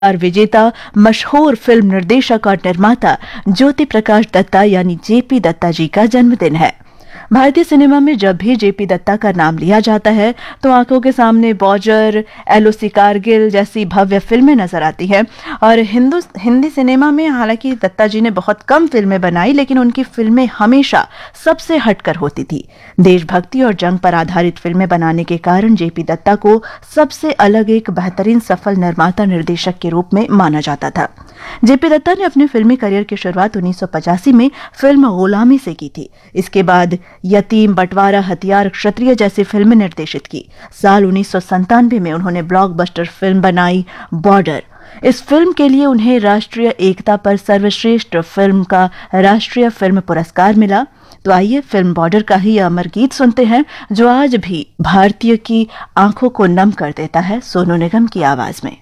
पुरस्कार विजेता मशहूर फिल्म निर्देशक और निर्माता ज्योति प्रकाश दत्ता यानी जेपी दत्ता जी का जन्मदिन है। भारतीय सिनेमा में जब भी जेपी दत्ता का नाम लिया जाता है तो आंखों के सामने बॉर्डर, एलओसी कारगिल जैसी भव्य फिल्में नजर आती हैं। और हिंदी सिनेमा में हालांकि दत्ता जी ने बहुत कम फिल्में बनाई, लेकिन उनकी फिल्में हमेशा सबसे हटकर होती थी। देशभक्ति और जंग पर आधारित फिल्में बनाने के कारण जेपी दत्ता को सबसे अलग एक बेहतरीन सफल निर्माता निर्देशक के रूप में माना जाता था। जेपी दत्ता ने अपने फिल्मी करियर की शुरुआत 1985 में फिल्म गुलामी से की थी। इसके बाद यतीम, बंटवारा, हथियार, क्षत्रिय जैसी फिल्में निर्देशित की। साल 1997 में उन्होंने ब्लॉकबस्टर फिल्म बनाई बॉर्डर। इस फिल्म के लिए उन्हें राष्ट्रीय एकता पर सर्वश्रेष्ठ फिल्म का राष्ट्रीय फिल्म पुरस्कार मिला। तो आइए फिल्म बॉर्डर का ही अमर गीत सुनते हैं, जो आज भी भारतीय की आंखों को नम कर देता है, सोनू निगम की आवाज में।